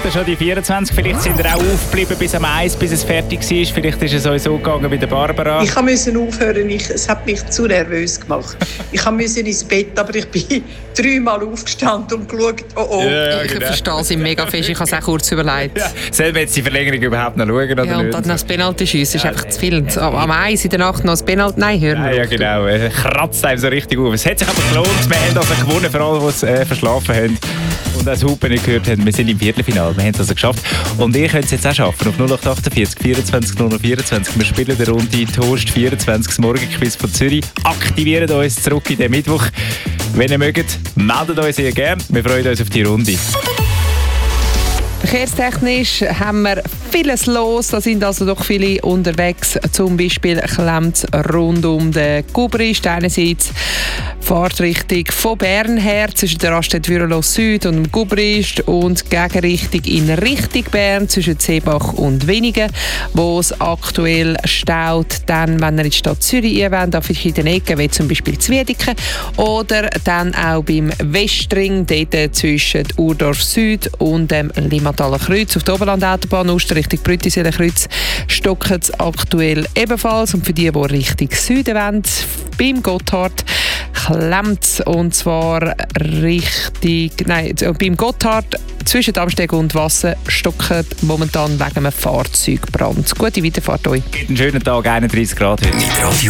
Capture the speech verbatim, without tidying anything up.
ihr schon die vierundzwanzig. Vielleicht sind ihr auch aufgeblieben bis am eins, bis es fertig war. Vielleicht ist es euch so gegangen bei der Barbara. Ich musste aufhören, ich, es hat mich zu nervös gemacht. Ich musste ins Bett, aber ich bin dreimal aufgestanden und geschaut, oh oh. Ja, ja, ich genau. verstehe sie mega fest, ich habe es auch kurz überlegt. Ja. Sollen wir jetzt die Verlängerung überhaupt noch schauen? Oder ja, und nicht? dann noch das Penalty-Schiessen ist Ja, einfach zu viel. Am eins in der Nacht noch das Penalty, nein, hören wir Ja, ja, auf. genau. Es kratzt einem so richtig auf. Es hat sich aber gelohnt. Wir haben also gewonnen, für alle, die es äh, verschlafen haben und das Hupen nicht gehört haben. Wir sind im Viertelfinale. Wir haben es also geschafft. Und ihr könnt es jetzt auch schaffen. Auf null acht achtundvierzig vierundzwanzig null null vierundzwanzig. Wir spielen eine Runde Toast vierundzwanzig, das Morgenquiz von Zürich. Aktiviert uns zurück in den Mittwoch. Wenn ihr mögt, meldet uns sehr gerne. Wir freuen uns auf die Runde. Verkehrstechnisch haben wir vieles los, da sind also doch viele unterwegs. Zum Beispiel klemmt rund um den Gubrist, einerseits Fahrtrichtung von Bern her zwischen der Raststätte Würelos Süd und dem Gubrist und Gegenrichtung in Richtung Bern zwischen Seebach und Wenigen, wo es aktuell staut. Dann, wenn ihr in die Stadt Zürich wollt, auf verschiedenen Ecken, wie zum Beispiel Zwiedeken, oder dann auch beim Westring, dort zwischen Urdorf Süd und dem Limmataler Kreuz. Auf der Oberland-Autobahn Ost Richtung Brüttiseler Kreuz stocken es aktuell ebenfalls. Und für die, die Richtung Süden wollen, beim Gotthard klemmt, und zwar Richtung, nein, beim Gotthard zwischen Darmsteg und Wasser stockt momentan wegen einem Fahrzeugbrand. Gute Weiterfahrt euch. Einen schönen Tag, einunddreißig Grad heute.